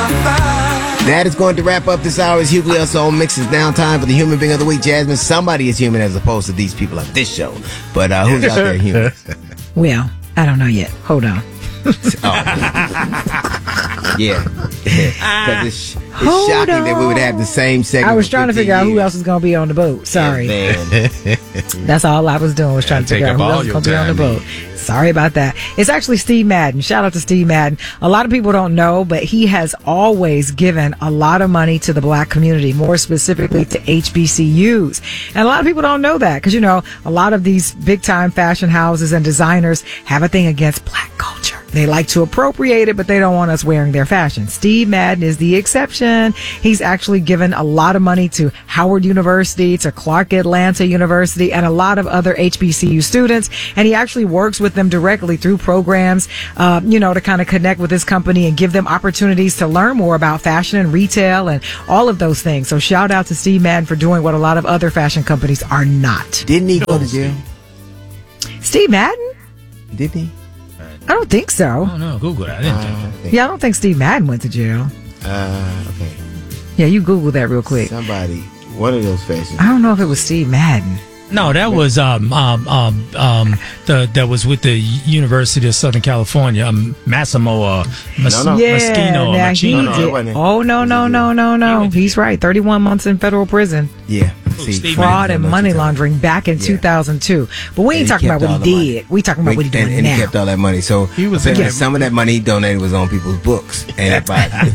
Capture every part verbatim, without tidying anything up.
That is going to wrap up this hour's Hughley Us Soul Mixes. Now time for the Human Being of the Week. Jasmine, somebody is human as opposed to these people on this show. But uh, who's out there human? Well, I don't know yet. Hold on. Oh. Yeah. Because it's, it's shocking on. that we would have the same segment. I was trying to figure years. out who else is going to be on the boat. Sorry. Yeah, that's all I was doing was trying yeah, to figure out who else is going to be on the boat. Sorry about that. It's actually Steve Madden. Shout out to Steve Madden. A lot of people don't know, but he has always given a lot of money to the black community, more specifically to H B C Us. And a lot of people don't know that because, you know, a lot of these big-time fashion houses and designers have a thing against black culture. They like to appropriate it, but they don't want us wearing their fashion. Steve Madden is the exception. He's actually given a lot of money to Howard University, to Clark Atlanta University, and a lot of other H B C U students. And he actually works with them directly through programs, uh, you know, to kind of connect with his company and give them opportunities to learn more about fashion and retail and all of those things. So shout out to Steve Madden for doing what a lot of other fashion companies are not. Didn't he go to jail? Steve Madden? Didn't he? I don't think so. Oh, no, Google that. I didn't uh, think that. Yeah, I don't think Steve Madden went to jail. Uh, okay. Yeah, you Google that real quick. Somebody, one of those faces. I don't know if it was Steve Madden. No, that was um um um um the that was with the University of Southern California. Um, Massimo uh, Mas- no, no. Yeah, Moschino. now Machino. he No, no, did. Oh no no no no no! He's right. Thirty-one months in federal prison. Yeah. See, See, fraud and money laundering back in yeah. two thousand two. But we ain't And talking he about what he did. money. We talking about we, what he doing and, and now. he kept all that money. So He was yeah, in some of that money he donated was on people's books. And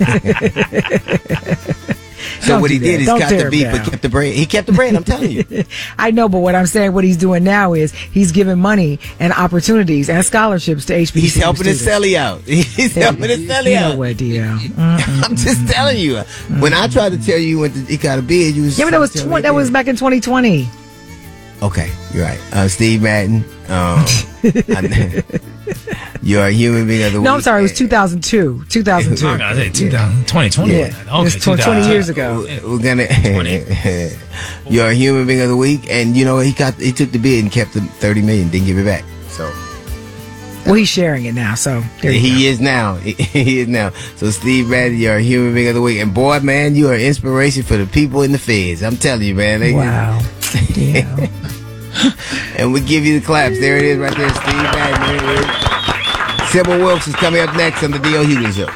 So Don't what he do did that. is Don't cut tear the him beef down. but kept the bread. He kept the bread, I'm telling you. I know, but what I'm saying, what he's doing now is he's giving money and opportunities and scholarships to H B C U He's helping his students. celly out. He's helping his celly You out. know what, D L? I'm just telling you. When I tried to tell you when he got a bid, you was Yeah, but that was trying to tell tw- me that was back in twenty twenty. Okay, you're right. Uh, Steve Madden, um, I- you're a human being of the week. No, I'm sorry, it was two thousand two. two thousand two. I was gonna say two thousand, twenty twenty. Yeah, it was tw- twenty years ago. We're gonna. You're a human being of the week, and you know he got he took the bid and kept the thirty million, didn't give it back. So Well, he's sharing it now, so there you he go. is now. He is now. So Steve Madden, you're a human being of the week, and boy, man, you are an inspiration for the people in the feds. I'm telling you, man. They, Wow. Yeah. And we give you the claps. There it is, right there, Steve Madden. There it is. Sybil Wilkes is coming up next on the D L Hughley Show.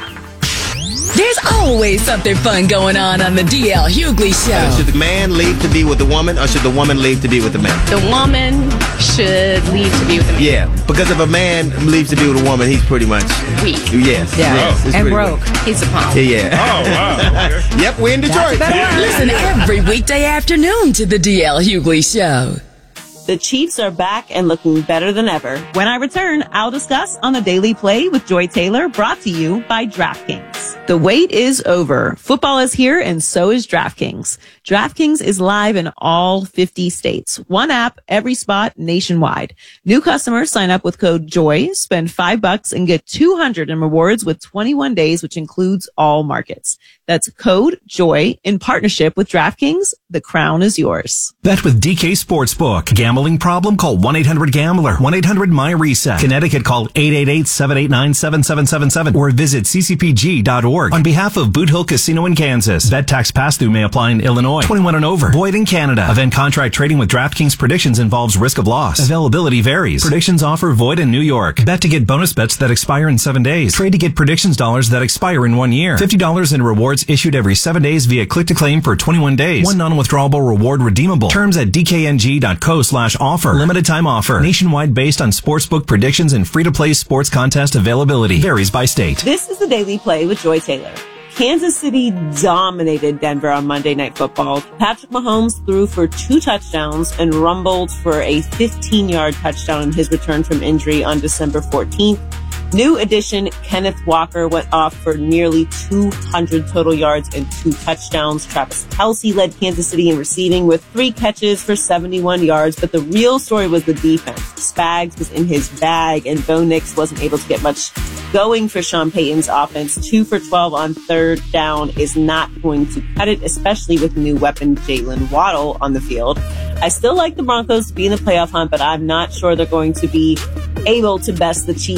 There's always something fun going on on the D L Hughley Show. Should the man leave to be with the woman, or should the woman leave to be with the man? The woman should leave to be with the man. Yeah, because if a man leaves to be with a woman, he's pretty much Weak. yes, Yeah. yes, it's And pretty broke. weak. He's a punk. Yeah, yeah. Oh, wow. Okay. Yep, we're in Detroit. Listen every weekday afternoon to the D L Hughley Show. The Chiefs are back and looking better than ever. When I return, I'll discuss on the Daily Play with Joy Taylor, brought to you by DraftKings. The wait is over. Football is here, and so is DraftKings. DraftKings is live in all fifty states. One app, every spot, nationwide. New customers sign up with code JOY, spend five bucks, and get two hundred in rewards with twenty-one days, which includes all markets. That's code JOY in partnership with DraftKings. The crown is yours. Bet with D K Sportsbook. Gambling problem? Call one eight hundred gambler. one eight hundred my reset. Connecticut, call eight eight eight, seven eight nine, seven seven seven seven or visit c c p g dot org. On behalf of Boot Hill Casino in Kansas, bet tax pass-through may apply in Illinois. twenty-one and over. Void in Canada. Event contract trading with DraftKings Predictions involves risk of loss. Availability varies. Predictions offer void in New York. Bet to get bonus bets that expire in seven days. Trade to get predictions dollars that expire in one year. fifty dollars in rewards issued every seven days via click-to-claim for twenty-one days. One non-withdrawable reward redeemable. Terms at d k n g dot co slash offer. Limited time offer. Nationwide based on sportsbook predictions and free-to-play sports contest availability. Varies by state. This is the Daily Play with Joy Taylor. Kansas City dominated Denver on Monday Night Football. Patrick Mahomes threw for two touchdowns and rumbled for a fifteen-yard touchdown in his return from injury on December fourteenth. New addition Kenneth Walker went off for nearly two hundred total yards and two touchdowns. Travis Kelce led Kansas City in receiving with three catches for seventy-one yards, but the real story was the defense. Spags was in his bag, and Bo Nix wasn't able to get much going for Sean Payton's offense. Two for twelve on third down is not going to cut it, especially with new weapon Jalen Waddle on the field. I still like the Broncos to be in the playoff hunt, but I'm not sure they're going to be able to best the Chiefs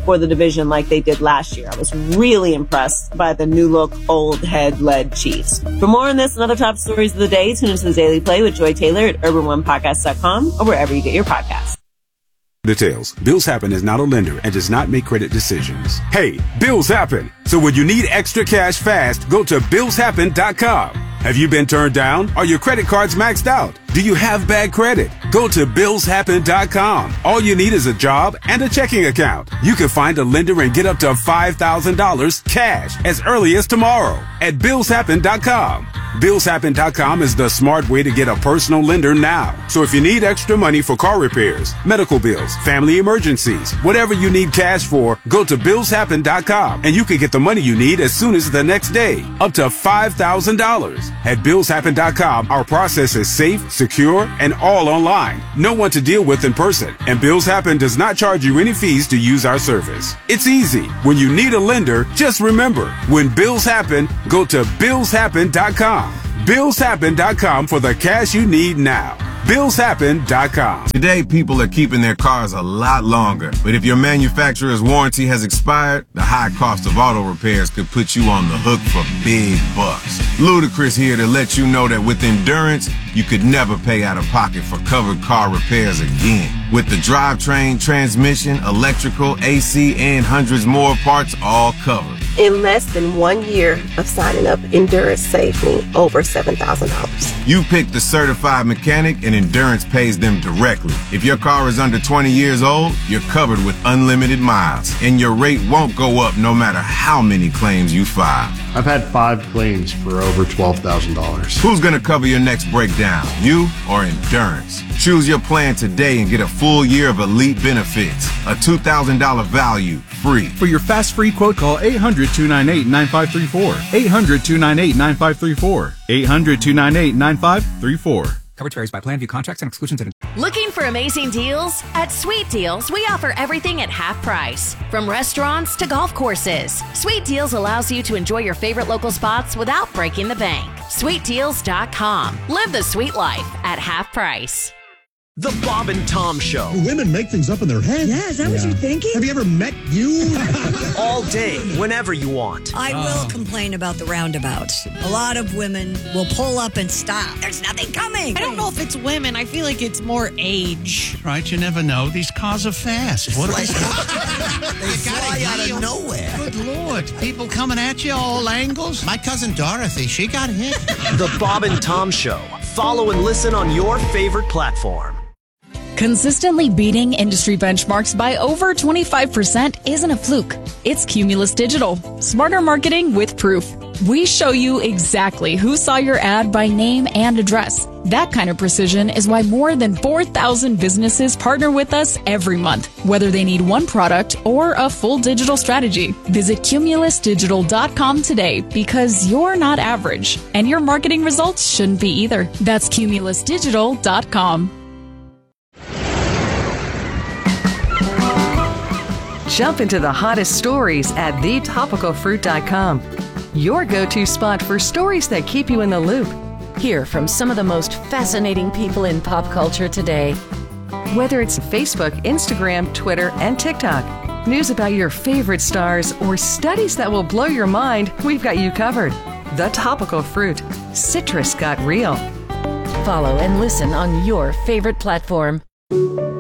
for the division like they did last year. I was really impressed by the new look, old head-led Chiefs. For more on this and other top stories of the day, tune into the Daily Play with Joy Taylor at urban one podcast dot com or wherever you get your podcasts. Details. Bills Happen is not a lender and does not make credit decisions. Hey, bills happen. So when you need extra cash fast, go to bills happen dot com. Have you been turned down? Are your credit cards maxed out? Do you have bad credit? Go to bills happen dot com. All you need is a job and a checking account. You can find a lender and get up to five thousand dollars cash as early as tomorrow at bills happen dot com. bills happen dot com is the smart way to get a personal lender now. So if you need extra money for car repairs, medical bills, family emergencies, whatever you need cash for, go to bills happen dot com and you can get the money you need as soon as the next day, up to five thousand dollars. At bills happen dot com, our process is safe, secure, and all online. No one to deal with in person, and Bills Happen does not charge you any fees to use our service. It's easy. When you need a lender, just remember, when bills happen, go to bills happen dot com. bills happen dot com for the cash you need now. bills happen dot com. Today, people are keeping their cars a lot longer. But if your manufacturer's warranty has expired, the high cost of auto repairs could put you on the hook for big bucks. Ludacris here to let you know that with Endurance, you could never pay out of pocket for covered car repairs again. With the drivetrain, transmission, electrical, A C, and hundreds more parts all covered. In less than one year of signing up, Endurance saved me over seven thousand dollars. You pick the certified mechanic and Endurance pays them directly. If your car is under twenty years old, you're covered with unlimited miles, and your rate won't go up no matter how many claims you file. I've had five claims for over twelve thousand dollars. Who's going to cover your next breakdown, you or Endurance? Choose your plan today and get a full year of elite benefits. A two thousand dollars value, free. For your fast free quote, call eight hundred, two nine eight, nine five three four. eight hundred, two nine eight, nine five three four. eight hundred, two nine eight, nine five three four. Coverage varies by plan, view contracts and exclusions. And Looking for amazing deals? At Sweet Deals, we offer everything at half price. From restaurants to golf courses, Sweet Deals allows you to enjoy your favorite local spots without breaking the bank. sweet deals dot com. Live the sweet life at half price. The Bob and Tom Show. Women make things up in their head. Yeah, is that yeah. what you're thinking? Have you ever met you? All day, whenever you want. I will oh. complain about the roundabout. A lot of women will pull up and stop. There's nothing coming. I don't know if it's women. I feel like it's more age. Right, you never know. These cars are fast. What like, they fly out of nowhere. Good Lord. People coming at you all angles. My cousin Dorothy, she got hit. The Bob and Tom Show. Follow and listen on your favorite platform. Consistently beating industry benchmarks by over twenty-five percent isn't a fluke. It's Cumulus Digital. Smarter marketing with proof. We show you exactly who saw your ad by name and address. That kind of precision is why more than four thousand businesses partner with us every month, whether they need one product or a full digital strategy. Visit cumulus digital dot com today because you're not average, and your marketing results shouldn't be either. That's cumulus digital dot com. Jump into the hottest stories at the topical fruit dot com. Your go-to spot for stories that keep you in the loop. Hear from some of the most fascinating people in pop culture today. Whether it's Facebook, Instagram, Twitter, and TikTok, news about your favorite stars, or studies that will blow your mind, we've got you covered. The Topical Fruit. Citrus got real. Follow and listen on your favorite platform.